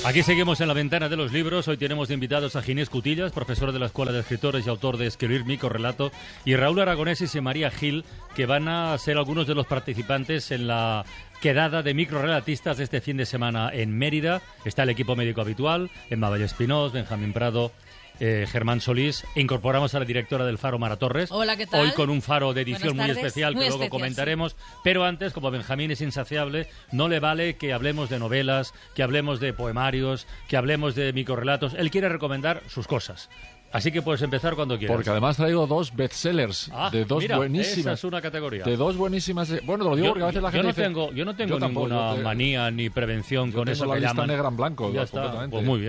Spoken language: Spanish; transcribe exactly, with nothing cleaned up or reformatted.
Aquí seguimos en la ventana de los libros. Hoy tenemos de invitados a Ginés Cutillas, profesor de la Escuela de Escritores y autor de Escribir Microrrelato, y Raúl Aragonesis y María Gil, que van a ser algunos de los participantes en la quedada de microrelatistas de este fin de semana en Mérida. Está el equipo médico habitual, Emma Valle Espinós, Benjamín Prado, Eh, Germán Solís. Incorporamos a la directora del Faro, Mara Torres. Hola, ¿qué tal? Hoy con un Faro de edición muy tardes. especial Muy que especial, luego comentaremos. Sí. Pero antes, como Benjamín es insaciable, no le vale que hablemos de novelas, que hablemos de poemarios, que hablemos de microrelatos. Él quiere recomendar sus cosas. Así que puedes empezar cuando quieras. Porque además traigo dos bestsellers ah, de dos mira, buenísimas. Esa es una categoría. De dos buenísimas. Bueno, te lo digo yo, porque a veces la yo gente no dice, tengo, yo no tengo yo tampoco, ninguna yo te, manía ni prevención yo con tengo eso la que lista llaman. negra en blanco. Ya está. Completamente. Pues muy bien.